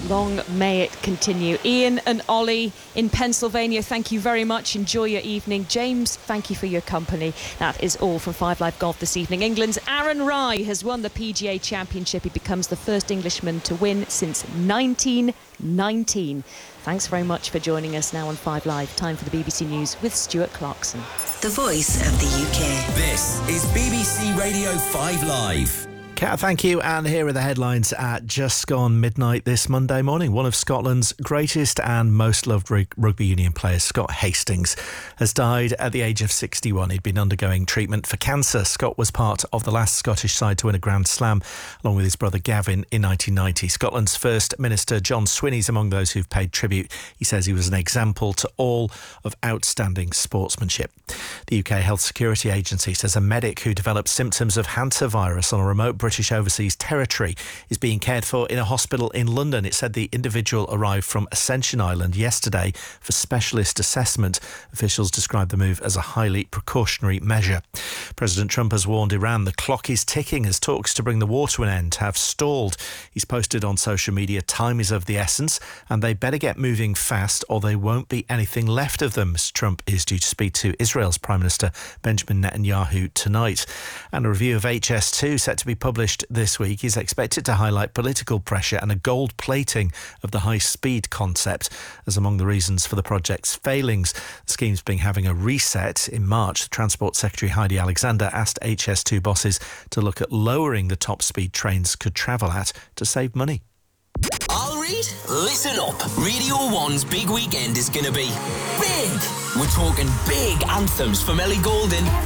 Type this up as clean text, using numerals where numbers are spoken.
Long may it continue. Ian and Ollie in Pennsylvania, thank you very much. Enjoy your evening. James, thank you for your company. That is all from 5 Live Golf this evening. England's Aaron Rai has won the PGA Championship. He becomes the first Englishman to win since 1919. Thanks very much for joining us now on 5 Live. Time for the BBC News with Stuart Clarkson. The voice of the UK. This is BBC Radio 5 Live. Kat, thank you. And here are the headlines at just gone midnight this Monday morning. One of Scotland's greatest and most loved rugby union players, Scott Hastings, has died at the age of 61. He'd been undergoing treatment for cancer. Scott was part of the last Scottish side to win a Grand Slam, along with his brother Gavin in 1990. Scotland's First Minister John Swinney's among those who've paid tribute. He says he was an example to all of outstanding sportsmanship. The UK Health Security Agency says a medic who developed symptoms of hantavirus on a remote British overseas territory is being cared for in a hospital in London. It said the individual arrived from Ascension Island yesterday for specialist assessment. Officials described the move as a highly precautionary measure. President Trump has warned Iran the clock is ticking as talks to bring the war to an end have stalled. He's posted on social media, time is of the essence and they better get moving fast or there won't be anything left of them. Mr. Trump is due to speak to Israel's Prime Minister Benjamin Netanyahu tonight. And a review of HS2 set to be published this week is expected to highlight political pressure and a gold plating of the high-speed concept as among the reasons for the project's failings. The scheme's been having a reset. In March, the Transport Secretary Heidi Alexander asked HS2 bosses to look at lowering the top speed trains could travel at to save money. I'll read. Listen up. Radio 1's big weekend is going to be big. We're talking big anthems from Ellie Goulding.